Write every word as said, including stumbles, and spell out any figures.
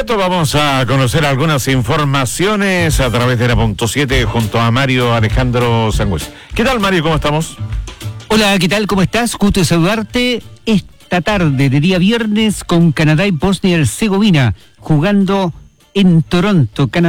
inmediato vamos a conocer algunas informaciones a través de la punto siete junto a Mario Alejandro Sangüesa. ¿Qué tal, Mario? ¿Cómo estamos? Hola, ¿qué tal? ¿Cómo estás? Gusto de saludarte esta tarde de día viernes con Canadá y Bosnia y Herzegovina jugando en Toronto, Canadá.